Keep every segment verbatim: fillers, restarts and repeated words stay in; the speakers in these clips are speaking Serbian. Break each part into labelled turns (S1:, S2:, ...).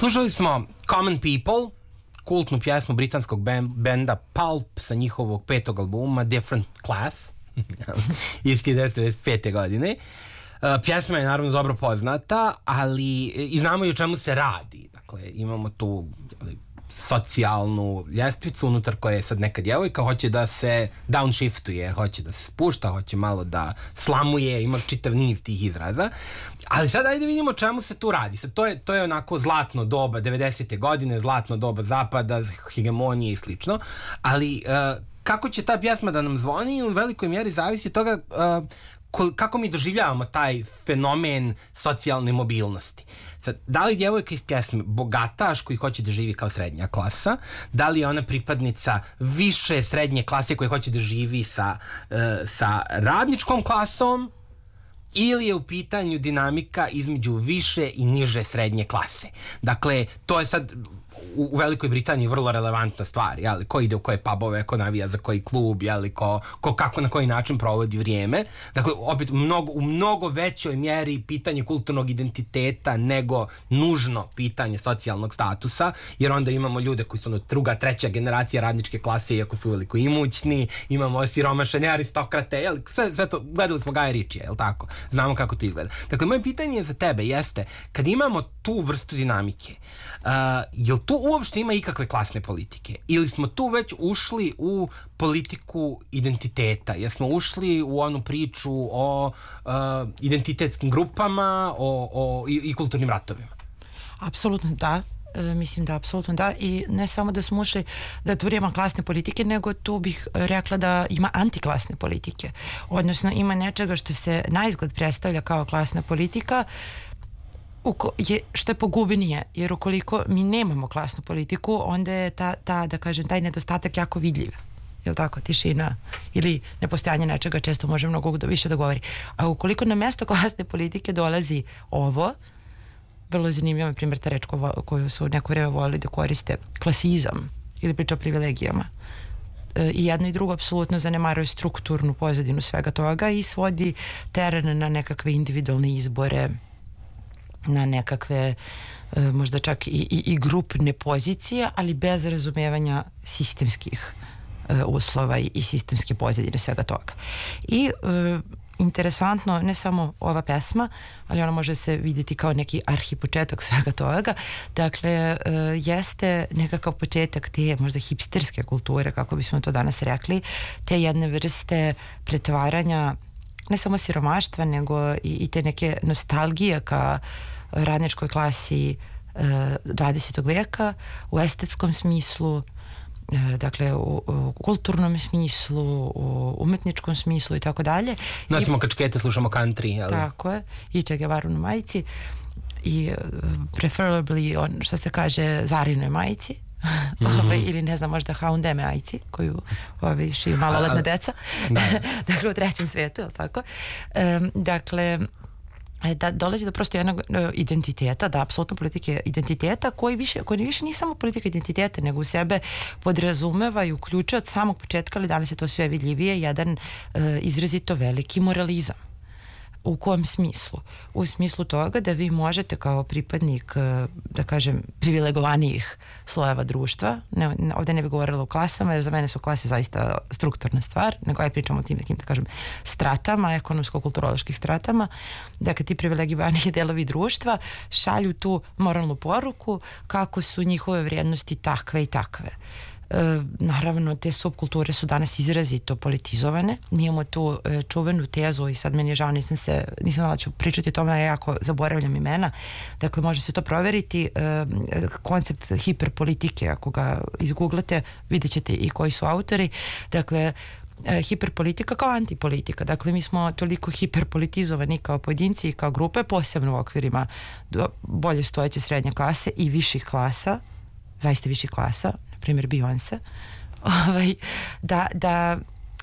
S1: Slušali smo Common People, kultnu pjesmu britanskog benda Pulp sa njihovog petog albuma Different Class iz devetnaest devedeset pete. godine. Uh, pjesma je naravno dobro poznata, ali i znamo i o čemu se radi. Dakle, imamo tu jeli, socijalnu ljestvicu unutar koje je sad neka djevojka, hoće da se downshiftuje, hoće da se spušta, hoće malo da slamuje, ima čitav niz tih izraza. Ali sad ajde vidimo čemu se tu radi. Sad, to, je, to je onako zlatno doba devedesete. godine, zlatno doba zapada, hegemonije i slično. Ali uh, kako će ta pjesma da nam zvoni u velikoj mjeri zavisi od toga uh, kako mi doživljavamo taj fenomen socijalne mobilnosti. Sad, da li djevojka iz pjesme bogataš koji hoće da živi kao srednja klasa, da li je ona pripadnica više srednje klase koji hoće da živi sa, uh, sa radničkom klasom, ili je u pitanju dinamika između više i niže srednje klase. Dakle, to je sad u, u Velikoj Britaniji vrlo relevantna stvar, jeli, ko ide u koje pubove, ko navija za koji klub, jeli, ko, ko kako na koji način provodi vrijeme. Dakle, opet mnogo, u mnogo većoj mjeri pitanje kulturnog identiteta nego nužno pitanje socijalnog statusa, jer onda imamo ljude koji su ono druga, treća generacija radničke klase, iako su veliko imućni, imamo siromašene aristokrate, jeli, sve, sve to, gledali smo Gaja Ritchija, jel tako? Znamo kako to izgleda. Dakle, moje pitanje za tebe jeste, kad imamo tu vrstu dinamike, uh, jel tu uopšte ima ikakve klasne politike? Ili smo tu već ušli u politiku identiteta? Jel smo ušli u onu priču o uh, identitetskim grupama o, o, i, i kulturnim ratovima?
S2: Apsolutno da. E, mislim da apsolutno da, i ne samo da smo ušli da tvorimo klasne politike, nego tu bih rekla da ima antiklasne politike, odnosno ima nečega što se naizgled predstavlja kao klasna politika, Uko, je, što je pogubnije, jer ukoliko mi nemamo klasnu politiku, onda je ta, ta, da kažem, taj nedostatak jako vidljiv. Jel tako, tišina ili nepostojanje nečega često može mnogo da više da govori. A ukoliko na mjesto klasne politike dolazi ovo, vrlo zanimljivo je primjer ta reč koju su neko vreme volili da koriste, klasizam ili priča o privilegijama. E, I jedno i drugo apsolutno zanemaruje strukturnu pozadinu svega toga i svodi teren na nekakve individualne izbore, na nekakve e, možda čak i, i, i grupne pozicije, ali bez razumevanja sistemskih e, uslova i, i sistemske pozadine svega toga. I e, interesantno, ne samo ova pesma, ali ona može se vidjeti kao neki arhipočetak svega toga. Dakle, e, jeste nekakav početak te možda hipsterske kulture, kako bismo to danas rekli, te jedne vrste pretvaranja ne samo siromaštva, nego i, i te neke nostalgije ka radničkoj klasi e, dvadesetog veka u estetskom smislu, e, dakle u, u kulturnom smislu, u umetničkom smislu i tako dalje.
S1: Nosimo kačkete, slušamo country. Ali...
S2: Tako je, i Che Guevaru na majici i preferably on, što se kaže, Zarinoj majici. Mm-hmm. Ove, ili ne znam, možda H and M majici koju ove, šiju maloletna deca. Dakle, u trećem svijetu, ili tako? E, dakle, da dolazi do prosto jednog identiteta, da apsolutno politike identiteta koji više, koji više nije samo politika identiteta, nego u sebe podrazumeva i uključuje od samog početka, ali danas je to sve vidljivije, jedan e, izrazito veliki moralizam. U kojem smislu? U smislu toga da vi možete kao pripadnik, da kažem, privilegovanijih slojeva društva, ne, ovdje ne bih govorila o klasama, jer za mene su klase zaista strukturna stvar, nego ja pričam o tim nekim, da kažem, stratama, ekonomsko-kulturoloških stratama, dakle ti privilegovaniji delovi društva šalju tu moralnu poruku kako su njihove vrijednosti takve i takve. E, naravno, te subkulture su danas izrazito politizovane. Mi imamo tu e, čuvenu tezu i sad meni je žao, nisam se, nisam znala ću pričati o tome, ja jako zaboravljam imena. Dakle, može se to provjeriti. E, koncept hiperpolitike, ako ga izgooglate, vidjet ćete i koji su autori. Dakle, e, hiperpolitika kao antipolitika. Dakle, mi smo toliko hiperpolitizovani kao pojedinci i kao grupe, posebno u okvirima bolje stojeće srednje klase i viših klasa, zaista viših klasa, primjer Beyoncé, ovaj, da, da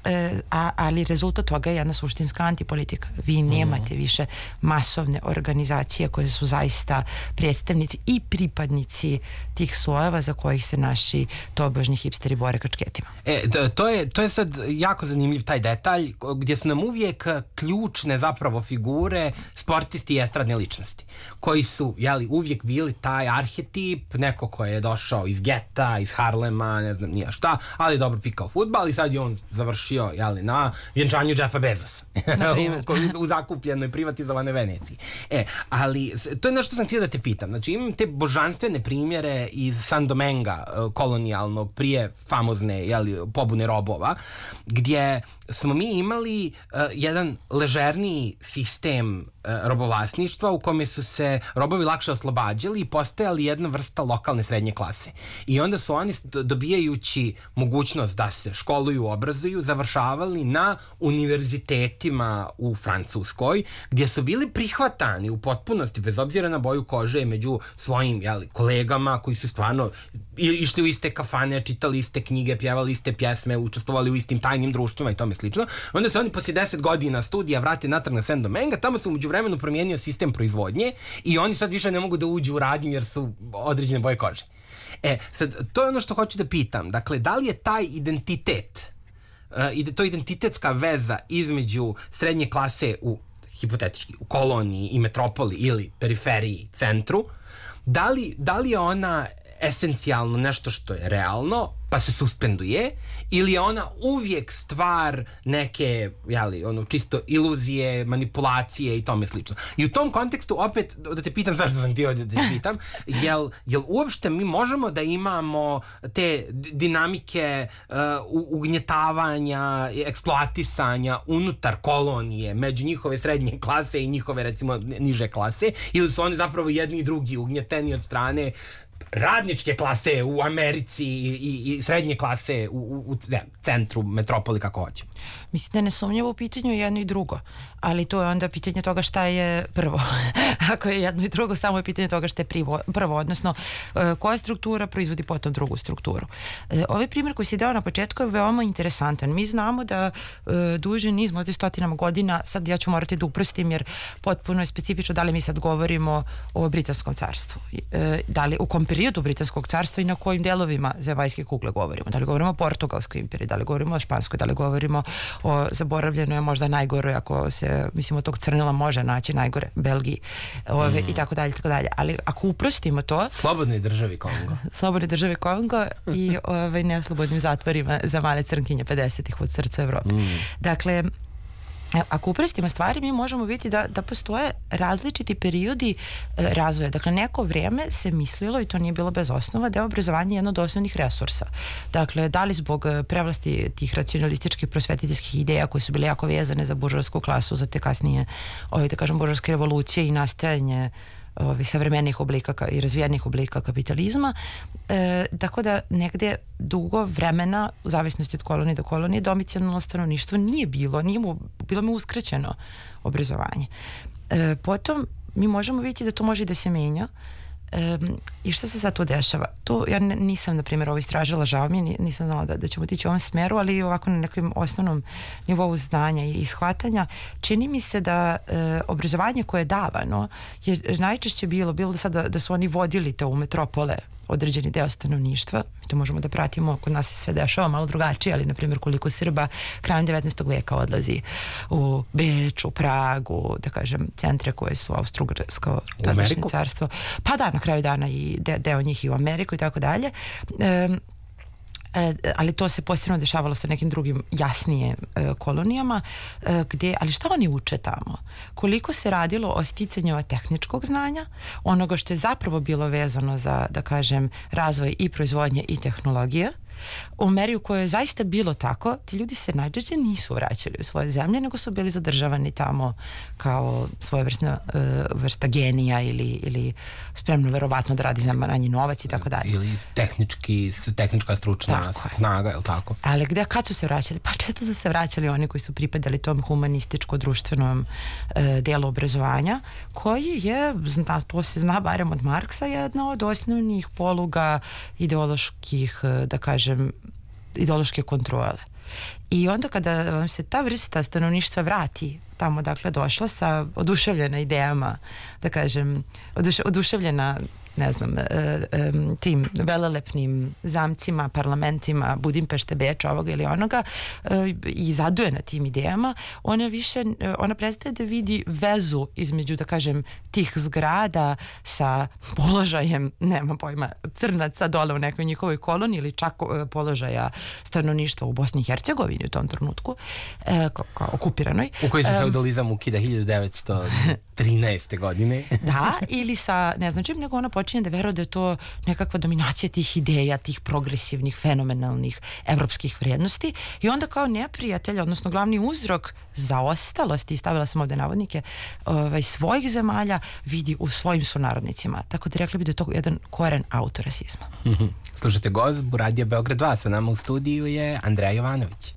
S2: e, a, ali rezultat toga je jedna suštinska antipolitika. Vi nemate mm. više masovne organizacije koje su zaista predstavnici i pripadnici tih slojeva za kojih se naši tobožni hipsteri bore kačketima.
S1: E, to je, to je sad jako zanimljiv taj detalj gdje su nam uvijek ključne zapravo figure sportisti i estradne ličnosti koji su, jeli, uvijek bili taj arhetip, neko ko je došao iz geta, iz Harlema, ne znam nija šta, ali je dobro pikao fudbal i sad je on završio, jeli, na vjenčanju Jeffa Bezosa u, u zakupljenoj privatizovanoj Veneciji. E, ali to je nešto sam htio da te pitam. Znači imam te božanstvene primjere iz San Dominga kolonijalnog prije famozne, jeli, pobune robova, gdje smo mi imali uh, jedan ležerniji sistem uh, robovlasništva u kome su se robovi lakše oslobađali i postajali jedna vrsta lokalne srednje klase. I onda su oni dobijajući mogućnost da se školuju, obrazuju, završavali na univerzitetima u Francuskoj, gdje su bili prihvatani u potpunosti, bez obzira na boju kože, među svojim, jeli, kolegama koji su stvarno išli u iste kafane, čitali iste knjige, pjevali iste pjesme, učestvovali u istim tajnim društvima i tome slično. Onda se oni poslije deset godina studija vrate natrag na Saint Domingue, tamo se umeđu vremenu promijenio sistem proizvodnje i oni sad više ne mogu da uđu u radnju jer su određene boje kože. E, sad, to je ono što hoću da pitam. Dakle, da li je taj identitet, uh, to identitetska veza između srednje klase u, hipotetički, u koloniji i metropoli ili periferiji, centru, da li, da li je ona esencijalno nešto što je realno, pa se suspenduje, ili je ona uvijek stvar neke, jeli, ono, čisto iluzije, manipulacije i tome slično. I u tom kontekstu, opet, da te pitam zašto sam htio da te pitam, jel, jel uopšte mi možemo da imamo te dinamike uh, ugnjetavanja, eksploatisanja unutar kolonije, među njihove srednje klase i njihove, recimo, niže klase, ili su oni zapravo jedni i drugi ugnjeteni od strane radničke klase u Americi i, i, i srednje klase u, u, u ne, centru, metropoli, kako hoće.
S2: Mislim da ne sumnjivo u pitanju jedno i drugo, ali to je onda pitanje toga šta je prvo. Ako je jedno i drugo, samo je pitanje toga šta je privo, prvo, odnosno koja struktura proizvodi potom drugu strukturu. Ovaj primjer koji si dao na početku je veoma interesantan. Mi znamo da duži niz, možda stotinama godina, sad ja ću morati da uprostim jer potpuno je specifično da li mi sad govorimo o Britanskom carstvu. Da li u kom periodu Britanskog carstva i na kojim delovima zemaljske kugle govorimo. Da li govorimo o Portugalskoj imperiji, da li govorimo o Španskoj, da li govorimo o zaboravljenoj, možda najgoroj, ako se, mislim, od tog crnila može naći najgore, Belgiji, ove, mm. i tako dalje, tako dalje. Ali ako uprostimo to...
S1: Slobodnoj državi Kongo.
S2: Slobodnoj državi Kongo i ove, neslobodnim zatvorima za male crnkinje pedesetih od srca Evrope. Mm. Dakle, ako uprostimo stvari, mi možemo vidjeti da, da postoje različiti periodi e, razvoja. Dakle, neko vrijeme se mislilo, i to nije bilo bez osnova, da je obrazovanje jedno od osnovnih resursa. Dakle, da li zbog prevlasti tih racionalističkih prosvetiteljskih ideja koje su bile jako vezane za buržoasku klasu, za te kasnije, ovaj, da kažem, buržoaske revolucije i nastajanje ovih savremenih oblika i razvijenih oblika kapitalizma. E, tako da negdje dugo vremena, u zavisnosti od kolonije do kolonije, domicijalno stanovništvo nije bilo, nije mu, bilo mi uskraćeno obrazovanje. E, potom mi možemo vidjeti da to može da se menja. Um, i što se sad tu dešava? Tu ja nisam, na primjer, ovo istražila, žao mi, nisam znala da, da ćemo otići u ovom smeru, ali ovako na nekom osnovnom nivou znanja i ishvatanja, čini mi se da e, obrazovanje koje je davano je najčešće bilo, bilo sad da, da su oni vodili to u metropole određeni deo stanovništva. Mi to možemo da pratimo, kod nas se sve dešava malo drugačije, ali na primjer koliko Srba krajem devetnaestog veka odlazi u Beč, u Pragu, da kažem, centre koje su Austro-Ugarsko tadašnje carstvo. Pa da, na kraju dana i de, deo njih i u Ameriku i tako dalje. Um, E, ali to se posebno dešavalo sa nekim drugim jasnije e, kolonijama, e, gdje, ali šta oni uče tamo? Koliko se radilo o sticanju tehničkog znanja, onoga što je zapravo bilo vezano za, da kažem, razvoj i proizvodnje i tehnologije, u meri u kojoj je zaista bilo tako, ti ljudi se najčešće nisu vraćali u svoje zemlje, nego su bili zadržavani tamo kao svojevrsna uh, vrsta genija ili, ili spremno verovatno da radi za manji novac i tako dalje.
S1: Ili tehnički, tehnička stručna snaga, je li tako?
S2: Ali gde, kad su se vraćali? Pa često su se vraćali oni koji su pripadali tom humanističko-društvenom uh, delu obrazovanja, koji je, zna, to se zna barem od Marksa, jedna od osnovnih poluga ideoloških, uh, da kažem, ideološke kontrole. I onda kada vam se ta vrsta stanovništva vrati tamo dakle došla sa oduševljena idejama, da kažem, oduš, oduševljena ne znam, tim velelepnim zamcima, parlamentima Budimpešte, Beča, ovoga ili onoga i zaduje na tim idejama, ona više, ona prestaje da vidi vezu između, da kažem, tih zgrada sa položajem, nema pojma, crnaca dole u nekoj njihovoj koloniji ili čak položaja stanovništva u Bosni i Hercegovini u tom trenutku, kao okupiranoj.
S1: U kojoj se feudalizam ukida hiljadu devetsto trinaeste. godine.
S2: Da, ili sa, ne znam čim, nego ona počinje da veruje da je to nekakva dominacija tih ideja, tih progresivnih, fenomenalnih evropskih vrijednosti i onda kao neprijatelj, odnosno glavni uzrok zaostalosti, stavila sam ovde navodnike, ovaj, svojih zemalja vidi u svojim sunarodnicima. Tako da rekli bi da je to jedan koren autorasizma.
S1: Slušajte gozbu Radio Beograd dva, sa nama u studiju je Andreja Jovanović.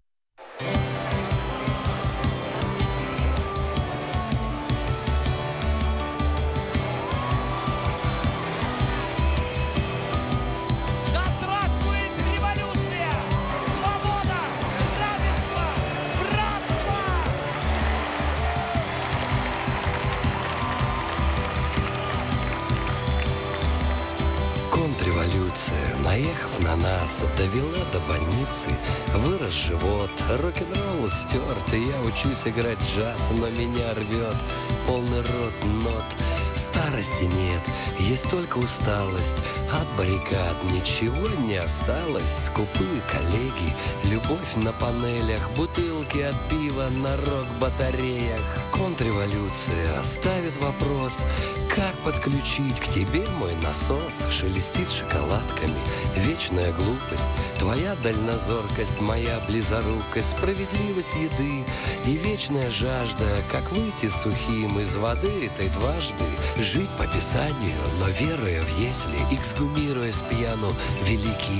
S3: Контрреволюция, наехав на нас, довела до больницы. Вырос живот, рок-н-ролл стерт, и я учусь играть джаз, но меня рвет полный рот нот. Старости нет, есть только усталость. От баррикад ничего не осталось. Скупые коллеги, любовь на панелях, бутылки от пива на рок-батареях. Контрреволюция ставит вопрос: как подключить к тебе мой насос? Шелестит шоколадками вечная глупость, твоя дальнозоркость, моя близорукость, справедливость еды и вечная жажда, как выйти сухим из воды этой дважды, жить по Писанию, но веруя в если, эксгумируя с пьяну великие